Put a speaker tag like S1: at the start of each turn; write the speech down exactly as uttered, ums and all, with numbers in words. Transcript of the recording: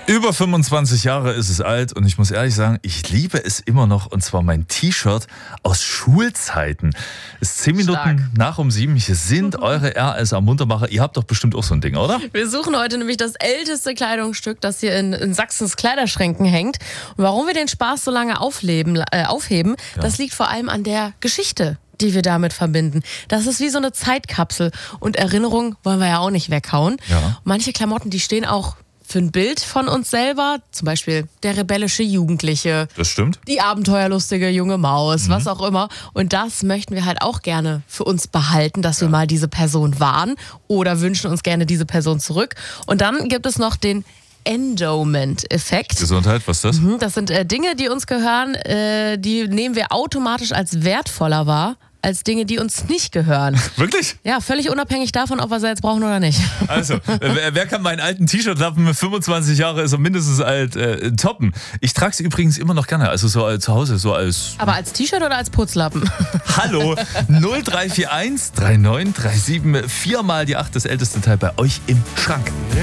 S1: Über fünfundzwanzig Jahre ist es alt und ich muss ehrlich sagen, ich liebe es immer noch, und zwar mein T-Shirt aus Schulzeiten. Es ist zehn Minuten
S2: Stark.
S1: nach um sieben. Hier sind eure R S A-Muntermacher. Ihr habt doch bestimmt auch so ein Ding, oder?
S2: Wir suchen heute nämlich das älteste Kleidungsstück, das hier in, in Sachsens Kleiderschränken hängt. Und warum wir den Spaß so lange aufleben, äh, aufheben,
S1: Ja.
S2: das liegt vor allem an der Geschichte, die wir damit verbinden. Das ist wie so eine Zeitkapsel. Und Erinnerungen wollen wir ja auch nicht weghauen.
S1: Ja.
S2: Manche Klamotten, die stehen auch für ein Bild von uns selber. Zum Beispiel der rebellische Jugendliche,
S1: Das stimmt.
S2: die abenteuerlustige junge Maus, was auch immer. Und das möchten wir halt auch gerne für uns behalten, dass wir mal diese Person waren oder wünschen uns gerne diese Person zurück. Und dann gibt es noch den Endowment-Effekt.
S1: Gesundheit, was ist das?
S2: Mhm, Das sind äh, Dinge, die uns gehören, äh, die nehmen wir automatisch als wertvoller wahr, als Dinge, die uns nicht gehören.
S1: Wirklich?
S2: Ja, völlig unabhängig davon, ob wir sie jetzt brauchen oder nicht.
S1: Also, wer, wer kann meinen alten T-Shirt-Lappen mit fünfundzwanzig Jahre ist er mindestens alt äh, toppen? Ich trage es übrigens immer noch gerne, also so als zu Hause, so als...
S2: Aber als T-Shirt oder als Putzlappen?
S1: Hallo, null drei vier eins drei neun drei sieben vier mal die acht, das älteste Teil bei euch im Schrank.